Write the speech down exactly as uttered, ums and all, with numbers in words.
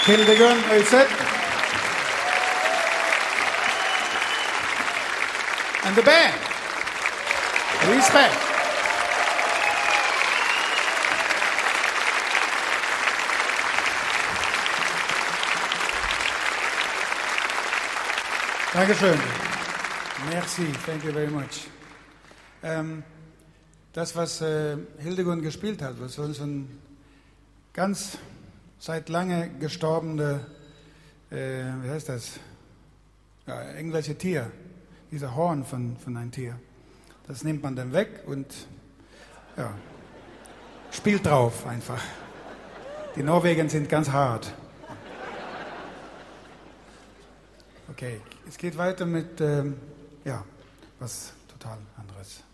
Hildegun Øyseth. And the band. Respect. Dankeschön. Merci, thank you very much. Ähm, das, was äh, Hildegun gespielt hat, was so ein ganz seit lange gestorbene, äh, wie heißt das? Ja, irgendwelche Tier, dieser Horn von, von einem Tier. Das nimmt man dann weg und ja, spielt drauf einfach. Die Norweger sind ganz hart. Okay, es geht weiter mit, ähm, ja, was total anderes.